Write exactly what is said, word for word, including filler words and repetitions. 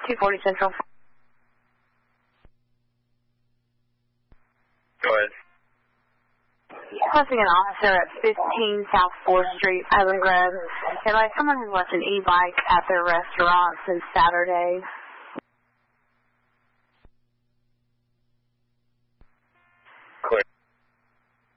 two forty Central. Go ahead. Requesting an officer at fifteen South fourth Street, Island Grove. Advise someone has left an e-bike at their restaurant since Saturday.